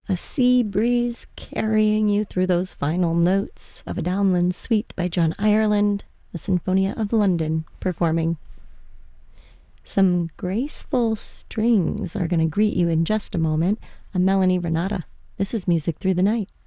A sea breeze carrying you through those final notes of a downland suite by John Ireland, the Sinfonia of London performing. Some graceful strings are going to greet you in just a moment. I'm Melanie Renata. This is Music Through the Night.